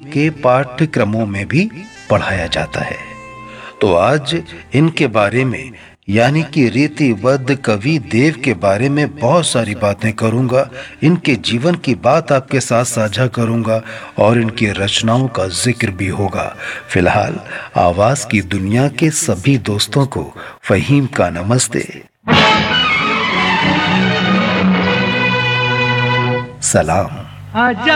के पाठ्यक्रमों में भी पढ़ाया जाता है। तो आज इनके बारे में यानी कि रीतिबद्ध कवि देव के बारे में बहुत सारी बातें करूंगा। इनके जीवन की बात आपके साथ साझा करूंगा और इनकी रचनाओं का जिक्र भी होगा। फिलहाल आवाज की दुनिया के सभी दोस्तों को फहीम का नमस्ते, सलाम। आजा